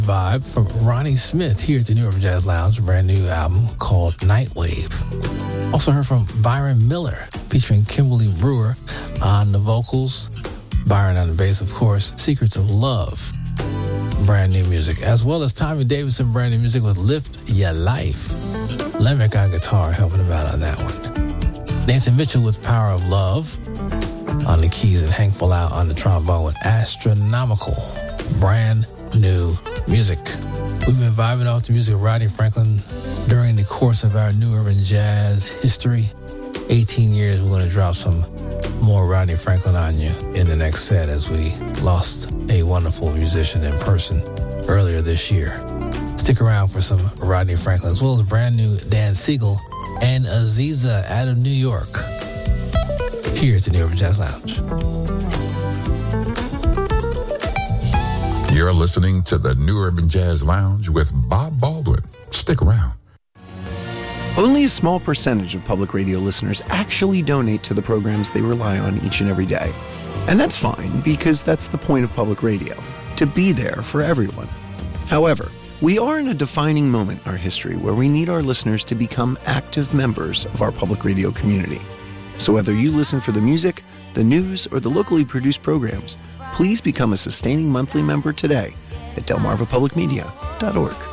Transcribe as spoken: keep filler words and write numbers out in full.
Vibe from Ronnie Smith here at the New Urban Jazz Lounge, a brand new album called Nightwave. Also heard from Byron Miller featuring Kimberly Brewer on the vocals, Byron on the bass, of course. Secrets of Love, brand new music, as well as Tommy Davidson, brand new music with Lift Ya Life. Lemick on guitar helping him out on that one. Nathan Mitchell with Power of Love on the keys, and Hank Bilal on the trombone with Astronomical, brand new music. We've been vibing off the music of Rodney Franklin during the course of our New Urban Jazz history. eighteen years, we're going to drop some more Rodney Franklin on you in the next set, as we lost a wonderful musician in person earlier this year. Stick around for some Rodney Franklin, as well as brand new Dan Siegel and Aziza out of New York. Here at the New Urban Jazz Lounge. You're listening to the New Urban Jazz Lounge with Bob Baldwin. Stick around. Only a small percentage of public radio listeners actually donate to the programs they rely on each and every day. And that's fine, because that's the point of public radio, to be there for everyone. However, we are in a defining moment in our history where we need our listeners to become active members of our public radio community. So whether you listen for the music, the news, or the locally produced programs, please become a sustaining monthly member today at delmarva public media dot org.